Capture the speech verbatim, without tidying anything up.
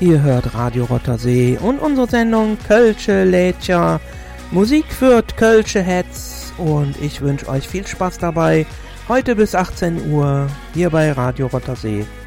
Ihr hört Radio Rottersee und unsere Sendung Kölsche Lädcher. Musik führt Kölsche Hetz und ich wünsche euch viel Spaß dabei. Heute bis achtzehn Uhr hier bei Radio Rottersee.